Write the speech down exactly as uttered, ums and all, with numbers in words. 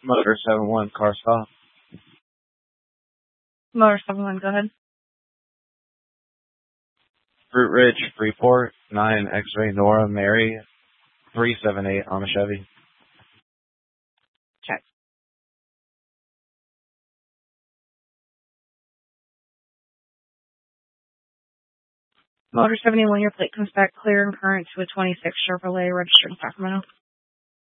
Motor seven one, car stop. Motor seven one, go ahead. Fruit Ridge, Freeport, nine X-ray Nora Mary, three seven eight on a Chevy. Check. Motor seventy-one, your plate comes back clear and current to a twenty-six Chevrolet registered in Sacramento.